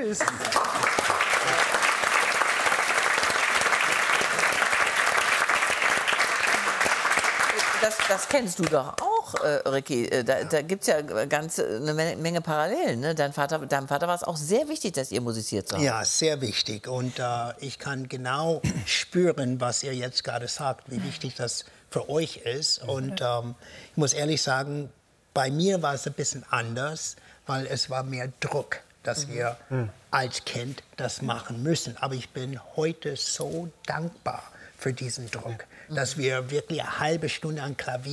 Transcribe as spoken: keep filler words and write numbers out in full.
Tschüss. Das, das kennst du doch auch, äh, Ricky. Da, da gibt es ja ganz eine Menge Parallelen. Ne? Dein Vater, deinem Vater war es auch sehr wichtig, dass ihr musiziert habt. Ja, sehr wichtig. Und äh, ich kann genau spüren, was ihr jetzt gerade sagt, wie wichtig das für euch ist. Und ähm, ich muss ehrlich sagen, bei mir war es ein bisschen anders, weil es war mehr Druck, dass wir mhm. als Kind das machen müssen. Aber ich bin heute so dankbar für diesen Druck, dass wir wirklich eine halbe Stunde an Klavier